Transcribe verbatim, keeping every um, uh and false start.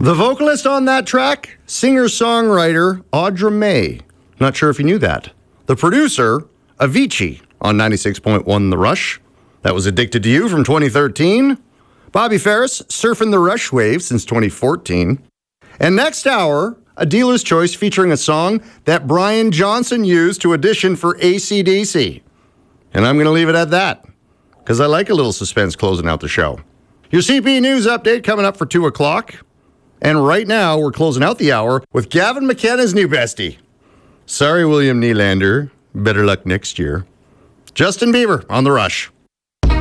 The vocalist on that track, singer-songwriter Audra May. Not sure if you knew that. The producer, Avicii, on ninety-six point one The Rush. That was Addicted to You from twenty thirteen. Bobby Ferris, Surfing the Rush Wave since twenty fourteen. And next hour, a dealer's choice featuring a song that Brian Johnson used to audition for A C D C. And I'm going to leave it at that, because I like a little suspense closing out the show. Your C P News update coming up for two o'clock. And right now, we're closing out the hour with Gavin McKenna's new bestie. Sorry, William Nylander. Better luck next year. Justin Bieber on The Rush.